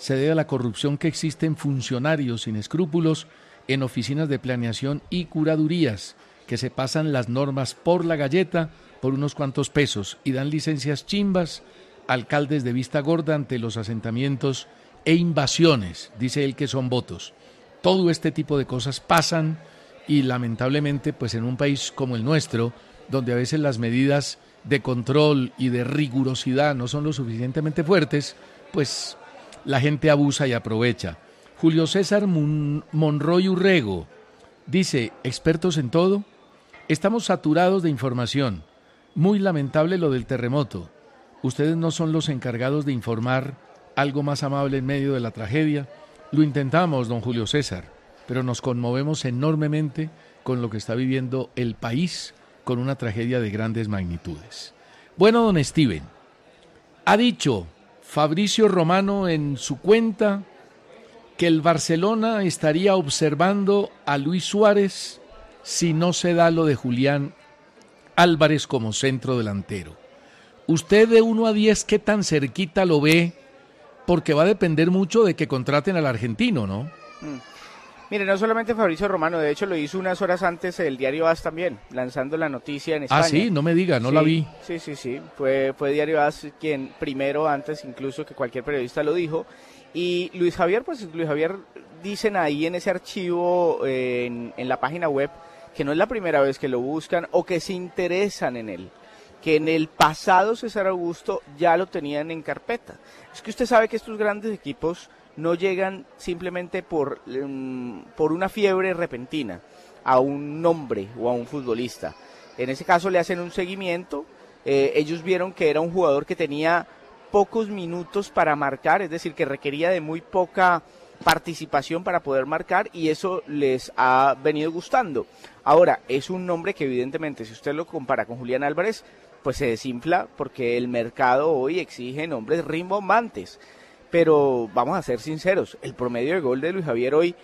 se debe a la corrupción que existe en funcionarios sin escrúpulos en oficinas de planeación y curadurías, que se pasan las normas por la galleta por unos cuantos pesos y dan licencias chimbas a alcaldes de vista gorda ante los asentamientos e invasiones, dice él que son votos. Todo este tipo de cosas pasan y lamentablemente pues en un país como el nuestro, donde a veces las medidas de control y de rigurosidad no son lo suficientemente fuertes, pues la gente abusa y aprovecha. Julio César Monroy Urrego dice, expertos en todo, estamos saturados de información. Muy lamentable lo del terremoto. Ustedes no son los encargados de informar algo más amable en medio de la tragedia. Lo intentamos, don Julio César, pero nos conmovemos enormemente con lo que está viviendo el país con una tragedia de grandes magnitudes. Bueno, don Steven, ha dicho Fabricio Romano en su cuenta que el Barcelona estaría observando a Luis Suárez si no se da lo de Julián Álvarez como centro delantero. Usted de 1 a 10, ¿qué tan cerquita lo ve? Porque va a depender mucho de que contraten al argentino, ¿no? Mire, no solamente Fabricio Romano, de hecho lo hizo unas horas antes el diario AS también, lanzando la noticia en España. Ah, sí, no me diga, no la vi. Sí, fue Diario AS quien primero, antes incluso que cualquier periodista lo dijo. Y Luis Javier dicen ahí en ese archivo, en la página web, que no es la primera vez que lo buscan o que se interesan en él, que en el pasado César Augusto ya lo tenían en carpeta. Es que usted sabe que estos grandes equipos no llegan simplemente por una fiebre repentina a un nombre o a un futbolista. En ese caso le hacen un seguimiento, ellos vieron que era un jugador que tenía pocos minutos para marcar, es decir, que requería de muy poca participación para poder marcar y eso les ha venido gustando. Ahora, es un nombre que evidentemente, si usted lo compara con Julián Álvarez, pues se desinfla porque el mercado hoy exige nombres rimbombantes. Pero vamos a ser sinceros, el promedio de gol de Luis Javier hoy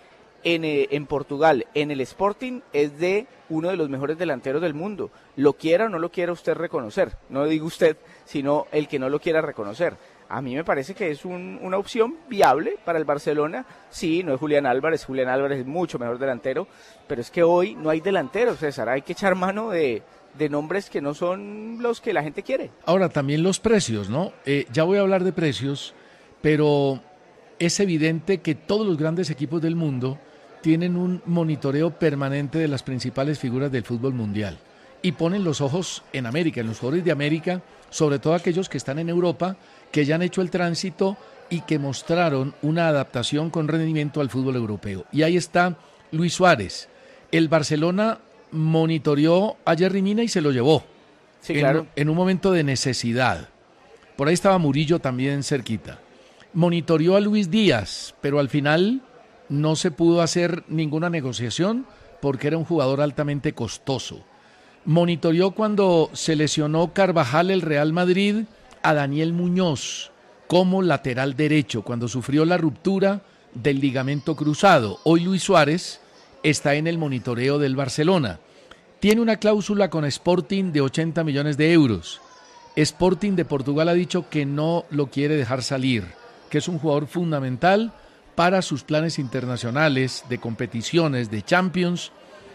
en Portugal, en el Sporting, es de uno de los mejores delanteros del mundo. Lo quiera o no lo quiera usted reconocer, no digo usted, sino el que no lo quiera reconocer. A mí me parece que es una opción viable para el Barcelona. Sí, no es Julián Álvarez es mucho mejor delantero, pero es que hoy no hay delanteros, César, hay que echar mano de nombres que no son los que la gente quiere. Ahora, también los precios, ¿no? Ya voy a hablar de precios, pero es evidente que todos los grandes equipos del mundo tienen un monitoreo permanente de las principales figuras del fútbol mundial y ponen los ojos en América, en los jugadores de América, sobre todo aquellos que están en Europa, que ya han hecho el tránsito y que mostraron una adaptación con rendimiento al fútbol europeo. Y ahí está Luis Suárez. El Barcelona monitoreó a Yerry Mina y se lo llevó. Sí, claro. En un momento de necesidad. Por ahí estaba Murillo también cerquita. Monitoreó a Luis Díaz, pero al final no se pudo hacer ninguna negociación porque era un jugador altamente costoso. Monitoreó cuando se lesionó Carvajal el Real Madrid a Daniel Muñoz como lateral derecho, cuando sufrió la ruptura del ligamento cruzado. Hoy Luis Suárez está en el monitoreo del Barcelona. Tiene una cláusula con Sporting de 80 millones de euros. Sporting de Portugal ha dicho que no lo quiere dejar salir, que es un jugador fundamental para sus planes internacionales de competiciones, de Champions,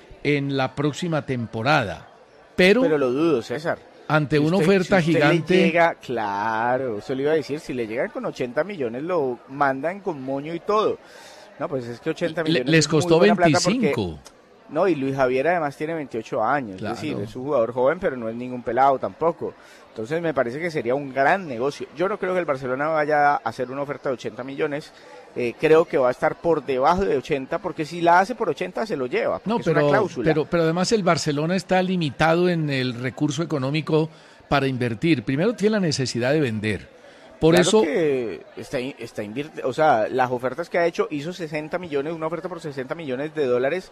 en la próxima temporada. Pero lo dudo, César. Ante una oferta gigante. Le llega, claro, eso le iba a decir, si le llegan con 80 millones lo mandan con moño y todo. No, pues es que 80 millones les costó muy 25. No, y Luis Javier además tiene 28 años, claro. Es decir, es un jugador joven, pero no es ningún pelado tampoco. Entonces me parece que sería un gran negocio. Yo no creo que el Barcelona vaya a hacer una oferta de 80 millones. Creo que va a estar por debajo de 80, porque si la hace por 80 se lo lleva, no, pero, es una cláusula. Pero además el Barcelona está limitado en el recurso económico para invertir. Primero tiene la necesidad de vender. Por claro eso que está o sea, las ofertas que ha hecho, hizo 60 millones, una oferta por 60 millones de dólares,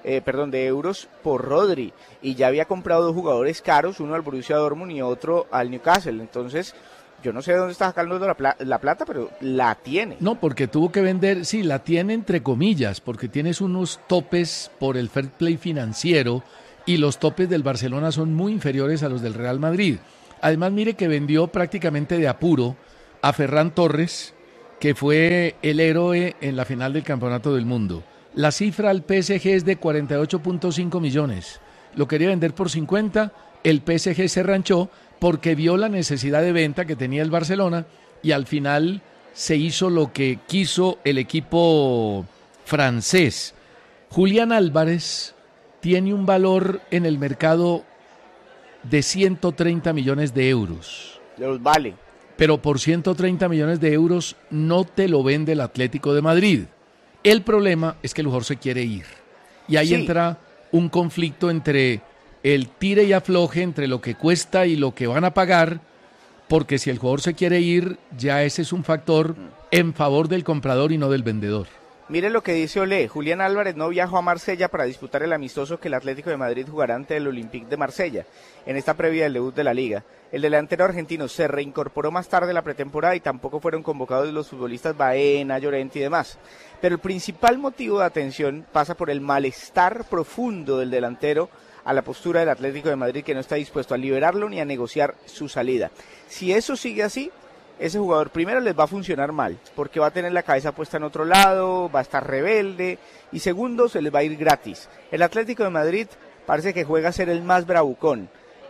de euros por Rodri, y ya había comprado 2 jugadores caros, uno al Borussia Dortmund y otro al Newcastle. Entonces, yo no sé de dónde está sacando la plata, pero la tiene. No, porque tuvo que vender, sí, la tiene entre comillas, porque tienes unos topes por el fair play financiero y los topes del Barcelona son muy inferiores a los del Real Madrid. Además, mire que vendió prácticamente de apuro a Ferran Torres que fue el héroe en la final del Campeonato del Mundo. La cifra al PSG es de 48.5 millones. Lo quería vender por 50, el PSG se ranchó porque vio la necesidad de venta que tenía el Barcelona y al final se hizo lo que quiso el equipo francés. Julián Álvarez tiene un valor en el mercado de 130 millones de euros. Los vale. Pero por 130 millones de euros no te lo vende el Atlético de Madrid. El problema es que el jugador se quiere ir. Y ahí entra un conflicto entre el tire y afloje, entre lo que cuesta y lo que van a pagar, porque si el jugador se quiere ir, ya ese es un factor en favor del comprador y no del vendedor. Mire lo que dice Olé, Julián Álvarez no viajó a Marsella para disputar el amistoso que el Atlético de Madrid jugará ante el Olympique de Marsella, en esta previa del debut de la Liga. El delantero argentino se reincorporó más tarde a la pretemporada y tampoco fueron convocados los futbolistas Baena, Llorente y demás. Pero el principal motivo de atención pasa por el malestar profundo del delantero a la postura del Atlético de Madrid, que no está dispuesto a liberarlo ni a negociar su salida. Si eso sigue así, ese jugador primero les va a funcionar mal, porque va a tener la cabeza puesta en otro lado, va a estar rebelde, y segundo, se les va a ir gratis. El Atlético de Madrid parece que juega a ser el más bravucón,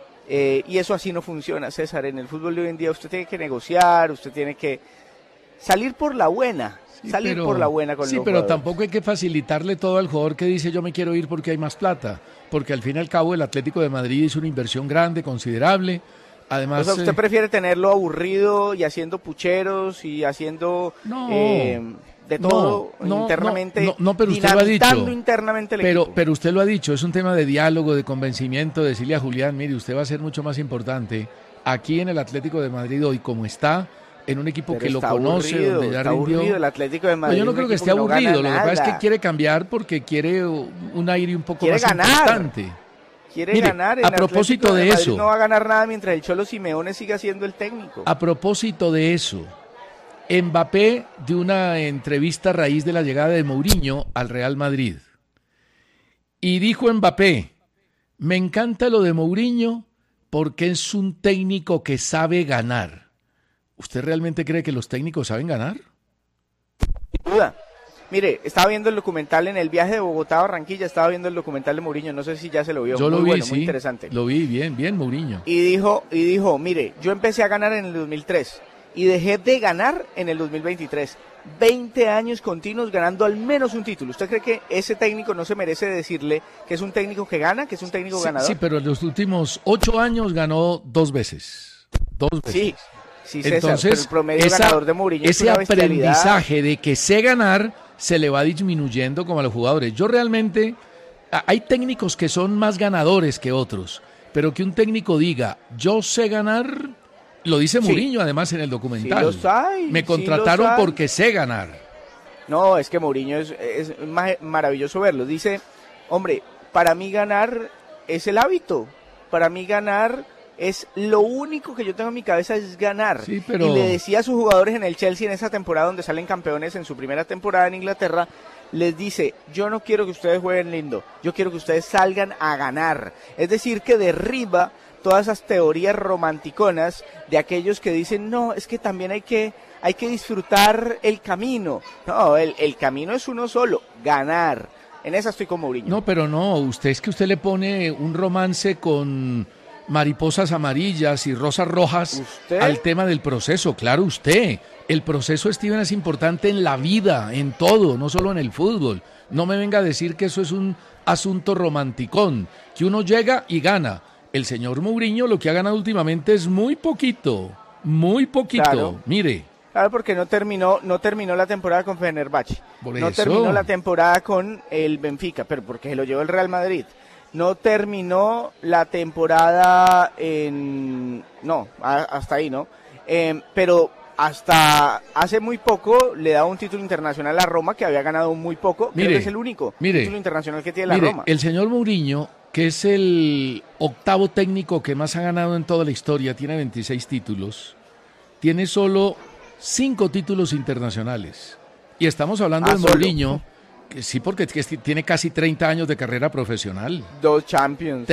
y eso así no funciona, César. En el fútbol de hoy en día usted tiene que negociar, usted tiene que salir por la buena, por la buena con los pero jugadores. tampoco hay que facilitarle todo al jugador que dice yo me quiero ir porque hay más plata, porque al fin y al cabo el Atlético de Madrid hizo una inversión grande, considerable. Además, o sea, ¿usted prefiere tenerlo aburrido y haciendo pucheros y haciendo de todo internamente? No, pero usted lo ha dicho. Internamente el equipo. Pero usted lo ha dicho, es un tema de diálogo, de convencimiento, de decirle a Julián, mire, usted va a ser mucho más importante aquí en el Atlético de Madrid hoy, como está, en un equipo que lo conoce, donde ya rindió. Aburrido el Atlético de Madrid. Yo no creo que esté aburrido, lo que pasa es que quiere cambiar porque quiere un aire un poco más importante. Quiere ganar. A propósito de eso, no va a ganar nada mientras el Cholo Simeone siga siendo el técnico. A propósito de eso, Mbappé dio una entrevista a raíz de la llegada de Mourinho al Real Madrid. Y dijo Mbappé, me encanta lo de Mourinho porque es un técnico que sabe ganar. ¿Usted realmente cree que los técnicos saben ganar? Sin duda. Mire, estaba viendo el documental en el viaje de Bogotá a Barranquilla, estaba viendo el documental de Mourinho, no sé si ya se lo vio. Yo lo vi, muy interesante. Lo vi, bien Mourinho. Y dijo, mire, yo empecé a ganar en el 2003 y dejé de ganar en el 2023. 20 años continuos ganando al menos un título. ¿Usted cree que ese técnico no se merece decirle que es un técnico que gana, que es un técnico ganador? Sí, pero en los últimos 8 años ganó 2 veces. 2 veces. Sí, César, entonces, pero el promedio ganador de Mourinho ese aprendizaje de que sé ganar se le va disminuyendo como a los jugadores. Yo realmente, hay técnicos que son más ganadores que otros, pero que un técnico diga, yo sé ganar, lo dice Mourinho además en el documental. Me contrataron porque sé ganar. No, es que Mourinho es maravilloso verlo. Dice, hombre, para mí ganar es el hábito, para mí ganar es lo único que yo tengo en mi cabeza es ganar. Sí, pero... Y le decía a sus jugadores en el Chelsea en esa temporada donde salen campeones en su primera temporada en Inglaterra, les dice, yo no quiero que ustedes jueguen lindo, yo quiero que ustedes salgan a ganar. Es decir, que derriba todas esas teorías romanticonas de aquellos que dicen, no, es que también hay que disfrutar el camino. No, el camino es uno solo, ganar. En esa estoy con Mourinho. No, pero no, usted le pone un romance con mariposas amarillas y rosas rojas al tema del proceso. Claro, usted. El proceso, Steven, es importante en la vida, en todo, no solo en el fútbol. No me venga a decir que eso es un asunto romanticón, que uno llega y gana. El señor Mourinho lo que ha ganado últimamente es muy poquito. Claro. Mire. Claro, porque no terminó la temporada con Fenerbahce. Terminó la temporada con el Benfica, pero porque se lo llevó el Real Madrid. No terminó la temporada hasta ahí, ¿no? Pero hasta hace muy poco le da un título internacional a Roma, que había ganado muy poco. Creo que es el único título internacional que tiene la Roma. El señor Mourinho, que es el octavo técnico que más ha ganado en toda la historia, tiene 26 títulos, tiene solo 5 títulos internacionales. Y estamos hablando de Mourinho. Sí, porque tiene casi 30 años de carrera profesional. 2 Champions.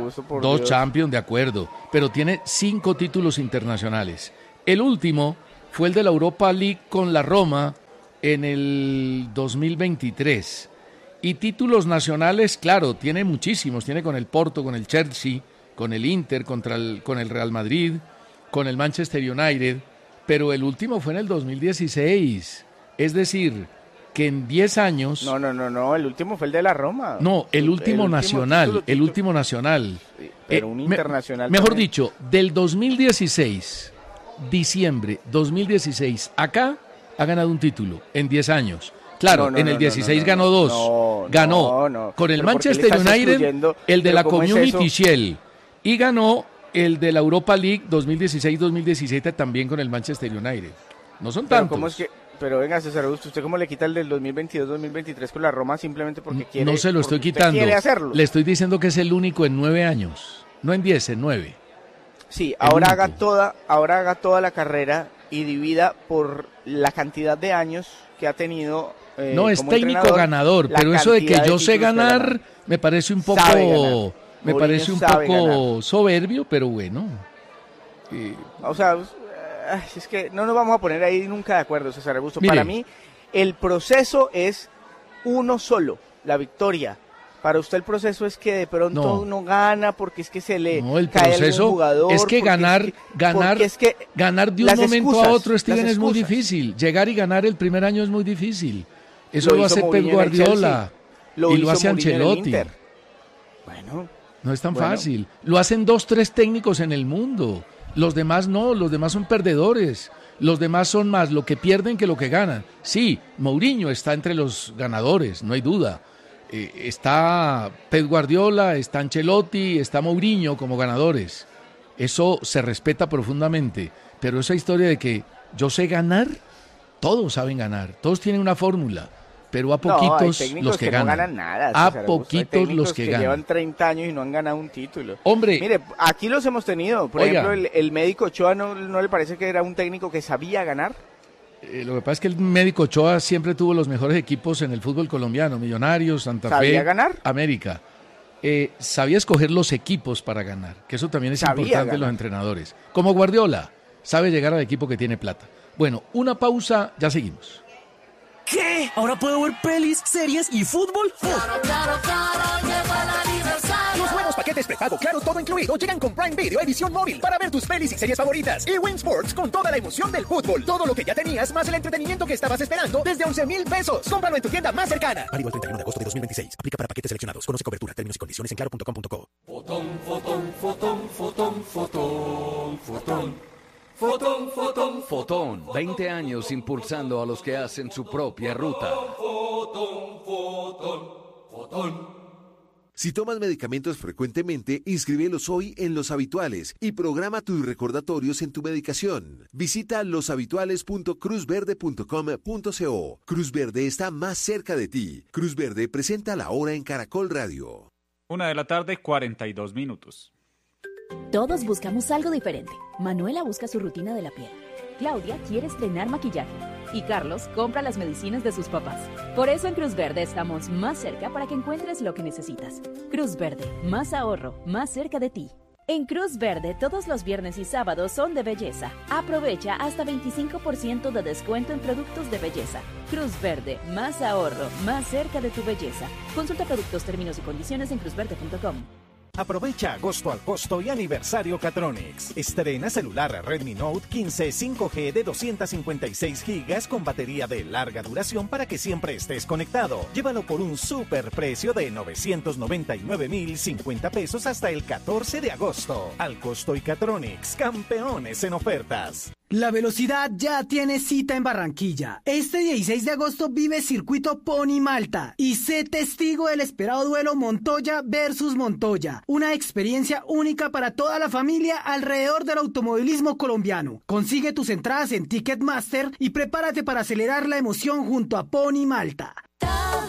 2 Champions, de acuerdo. Pero tiene 5 títulos internacionales. El último fue el de la Europa League con la Roma en el 2023. Y títulos nacionales, claro, tiene muchísimos. Tiene con el Porto, con el Chelsea, con el Inter, con el Real Madrid, con el Manchester United. Pero el último fue en el 2016. Es decir, que en 10 años... No, el último fue el de la Roma. No, el último nacional, el último nacional. Sí, pero un internacional mejor también. dicho, del 2016, diciembre 2016, acá ha ganado un título en 10 años. Claro, en el 16 ganó 2. Ganó con el Manchester United, el de la Community Shield, y ganó el de la Europa League 2016-2017 también con el Manchester United. No son tantos. ¿Cómo es que? Pero venga, César Augusto, ¿usted cómo le quita el del 2022-2023 con la Roma simplemente porque quiere? No se lo estoy quitando. Quiere hacerlo. Le estoy diciendo que es el único en 9 años. No en 10, en 9. Sí, ahora haga toda la carrera y divida por la cantidad de años que ha tenido. No, es técnico ganador, pero eso de que yo sé ganar me parece un poco soberbio, pero bueno. O sea, es que no nos vamos a poner ahí nunca de acuerdo, César Augusto. Mire, para mí, el proceso es uno solo, la victoria. Para usted el proceso es que de pronto no gana porque es que se le cae algún jugador. Es que ganar de un momento a otro, Steven, es muy difícil. Llegar y ganar el primer año es muy difícil. Eso lo hace Pep Guardiola y lo hace Ancelotti. Bueno, no es tan fácil. Lo hacen 2, 3 técnicos en el mundo. Los demás no, los demás son perdedores. Los demás son más lo que pierden que lo que ganan. Sí, Mourinho está entre los ganadores, no hay duda. Está Pep Guardiola, está Ancelotti, está Mourinho como ganadores. Eso se respeta profundamente. Pero esa historia de que yo sé ganar, todos saben ganar, todos tienen una fórmula. Pero a poquitos los que ganan. No ganan nada, a poquitos los que ganan. Llevan 30 años y no han ganado un título. Hombre, mire, aquí los hemos tenido. Por ejemplo, el médico Ochoa, ¿no le parece que era un técnico que sabía ganar? Lo que pasa es que el médico Ochoa siempre tuvo los mejores equipos en el fútbol colombiano. Millonarios, Santa Fe, ¿sabía ganar? América. Sabía escoger los equipos para ganar, que eso también es importante en los entrenadores. Como Guardiola, sabe llegar al equipo que tiene plata. Bueno, una pausa, ya seguimos. ¿Qué? ¿Ahora puedo ver pelis, series y fútbol? Claro, llegó el aniversario. Los nuevos paquetes prepago Claro Todo Incluido llegan con Prime Video Edición Móvil para ver tus pelis y series favoritas. Y Win Sports con toda la emoción del fútbol. Todo lo que ya tenías más el entretenimiento que estabas esperando desde 11,000 pesos. Cómpralo en tu tienda más cercana. Válido el 31 de agosto de 2026. Aplica para paquetes seleccionados. Conoce cobertura, términos y condiciones en claro.com.co. Fotón, 20 años impulsando a los que hacen su propia ruta. Si tomas medicamentos frecuentemente, inscríbelos hoy en Los Habituales y programa tus recordatorios en tu medicación. Visita loshabituales.cruzverde.com.co. Cruz Verde está más cerca de ti. Cruz Verde presenta la hora en Caracol Radio. 1:42 p.m. Todos buscamos algo diferente. Manuela busca su rutina de la piel. Claudia quiere estrenar maquillaje. Y Carlos compra las medicinas de sus papás. Por eso en Cruz Verde estamos más cerca para que encuentres lo que necesitas. Cruz Verde, más ahorro, más cerca de ti. En Cruz Verde, todos los viernes y sábados son de belleza. Aprovecha hasta 25% de descuento en productos de belleza. Cruz Verde, más ahorro, más cerca de tu belleza. Consulta productos, términos y condiciones en cruzverde.com. Aprovecha agosto al costo y aniversario Catronics. Estrena celular Redmi Note 15 5G de 256 GB con batería de larga duración para que siempre estés conectado. Llévalo por un super precio de 999,050 pesos hasta el 14 de agosto. Al costo y Catronics, campeones en ofertas. La velocidad ya tiene cita en Barranquilla. Este 16 de agosto vive Circuito Pony Malta y sé testigo del esperado duelo Montoya versus Montoya. Una experiencia única para toda la familia alrededor del automovilismo colombiano. Consigue tus entradas en Ticketmaster y prepárate para acelerar la emoción junto a Pony Malta.